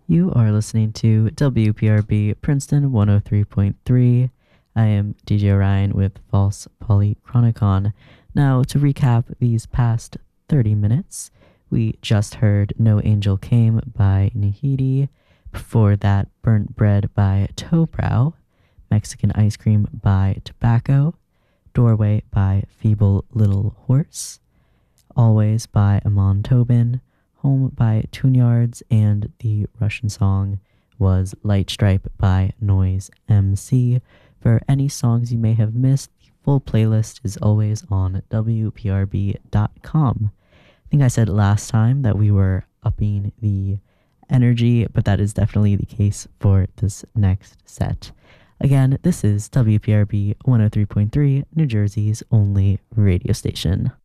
You are listening to WPRB Princeton 103.3. I am DJ Ryan with False Polychronicon. Now, to recap these past 30 minutes, we just heard No Angel Came by Nahidi. Before that, Burnt Bread by Tobrow. Mexican Ice Cream by Tobacco. Doorway by Feeble Little Horse. Always by Amon Tobin. Home by Tune-Yards, and the Russian song was Light Stripe by Noise MC. For any songs you may have missed, the full playlist is always on WPRB.com. I think I said last time that we were upping the energy, but that is definitely the case for this next set. Again, this is WPRB 103.3, New Jersey's only radio station.